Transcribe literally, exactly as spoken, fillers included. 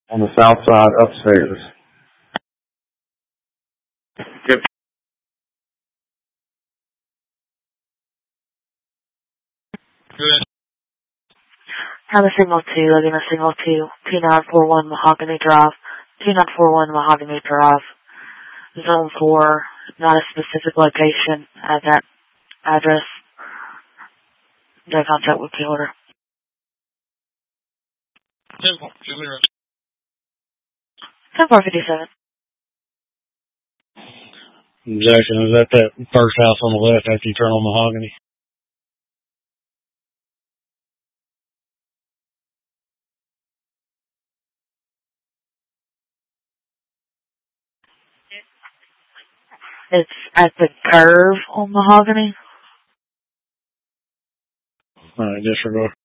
on the south side upstairs. Yep. Good. Have a single two, again a single two, two nine four one Mahogany Drive, two nine four one Mahogany Drive, Zone four, not a specific location at that address. No contact with the order. ten four, zero. ten four fifty-seven. Jackson, is that that first house on the left after you turn on Mahogany? It's at the curve on Mahogany. All right, disregard.